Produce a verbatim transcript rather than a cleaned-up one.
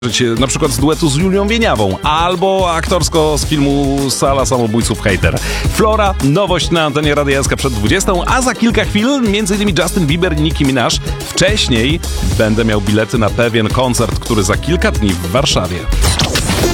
Na przykład z duetu z Julią Wieniawą, albo aktorsko z filmu Sala Samobójców Hater. Flora, nowość na antenie Radia S K przed dwudziestą, a za kilka chwil między innymi Justin Bieber i Nicki Minaj. Wcześniej będę miał bilety na pewien koncert, który za kilka dni w Warszawie.